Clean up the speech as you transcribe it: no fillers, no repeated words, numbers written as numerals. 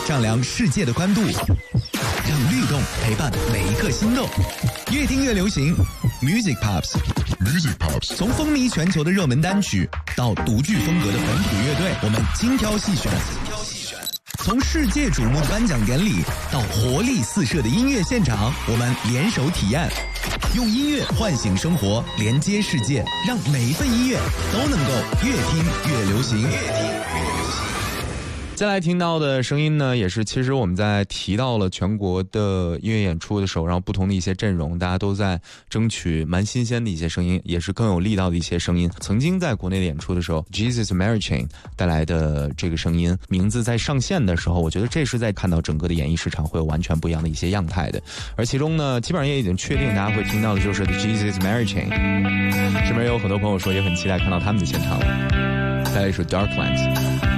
丈量世界的宽度，让律动陪伴每一颗心动。越听越流行 Music Pops。Music Pops 从风靡全球的热门单曲到独具风格的本土乐队，我们精挑细选。从世界瞩目的颁奖典礼到活力四射的音乐现场，我们联手体验，用音乐唤醒生活，连接世界，让每一份音乐都能够越听越流行。 接下来听到的声音呢，也是其实我们在提到了全国的音乐演出的时候，然后不同的一些阵容，大家都在争取蛮新鲜的一些声音，也是更有力道的一些声音。曾经在国内的演出的时候 Jesus Mary Chain 带来的这个声音，名字在上线的时候，我觉得这是在看到整个的演艺市场会有完全不一样的一些样态的。而其中呢，基本上也已经确定大家会听到的就是 Jesus Mary Chain， 身边有很多朋友说也很期待看到他们的现场，带来一首 Darklands。